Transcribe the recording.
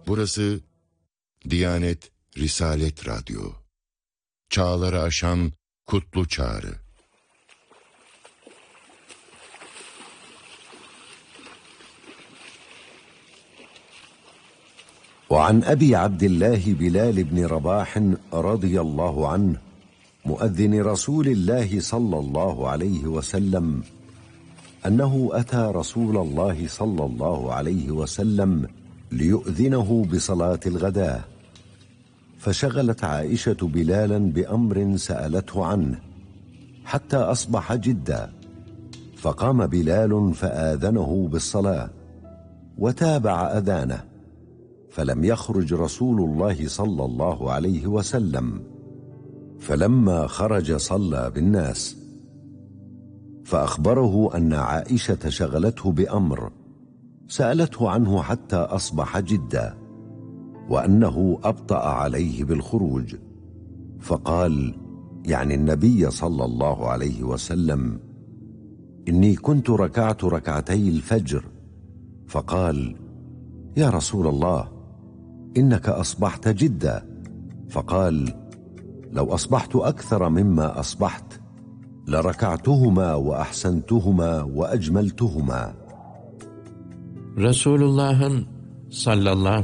Burası Diyanet Risalet Radyo. Çağları aşan kutlu çağrı. وعن أبي عبد الله بلال بن رباح رضي الله عنه مؤذن رسول الله صلى الله عليه وسلم أنه أتى رسول الله صلى الله عليه وسلم ليؤذنه بصلاة الغداة، فشغلت عائشة بلالا بأمر سألته عنه حتى أصبح جدا، فقام بلال فآذنه بالصلاة وتابع أذانه، فلم يخرج رسول الله صلى الله عليه وسلم، فلما خرج صلى بالناس، فأخبره أن عائشة شغلته بأمر سألته عنه حتى أصبح جدا، وأنه أبطأ عليه بالخروج، فقال يعني النبي صلى الله عليه وسلم: إني كنت ركعت ركعتي الفجر، فقال: يا رسول الله إنك أصبحت جدا، فقال: لو أصبحت أكثر مما أصبحت لركعتهما وأحسنتهما وأجملتهما. Resulullah'ın sallallahu